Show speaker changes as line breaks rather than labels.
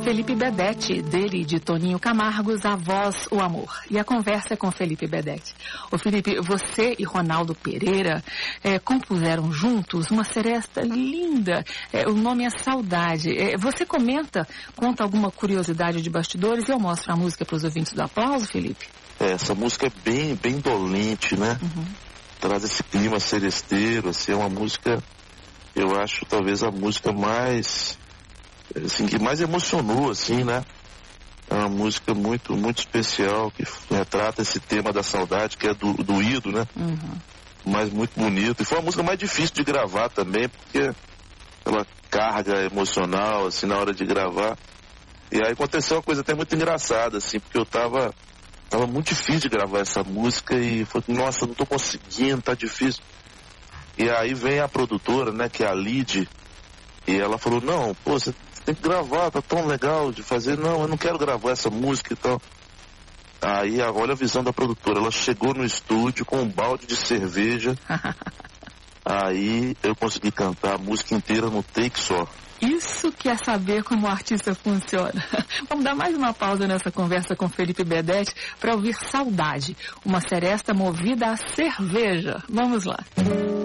Felipe Bedete, dele e de Toninho Camargos, A Voz, o Amor. E a conversa é com Felipe Bedete. Ô Felipe, você e Ronaldo Pereira compuseram juntos uma seresta linda. O nome é Saudade. Você conta alguma curiosidade de bastidores e eu mostro a música para os ouvintes do Aplauso, Felipe?
Essa música é bem dolente, né? Uhum. Traz esse clima seresteiro, assim, é uma música, eu acho talvez a música mais, assim, que mais emocionou, assim, né? É uma música muito, muito especial, que retrata esse tema da saudade, que é doído, né? Uhum. Mas muito bonito. E foi a música mais difícil de gravar também, porque ela carga emocional, assim, na hora de gravar. E aí aconteceu uma coisa até muito engraçada, assim, porque eu tava muito difícil de gravar essa música e falei, nossa, não tô conseguindo, tá difícil. E aí vem a produtora, né, que é a Lid, e ela falou, não, pô, você tem que gravar, tá tão legal de fazer, não, eu não quero gravar essa música e tal. Aí, olha a visão da produtora, ela chegou no estúdio com um balde de cerveja, aí eu consegui cantar a música inteira no take só.
Isso que é saber como o artista funciona. Vamos dar mais uma pausa nessa conversa com Felipe Bedete para ouvir Saudade, uma seresta movida a cerveja. Vamos lá.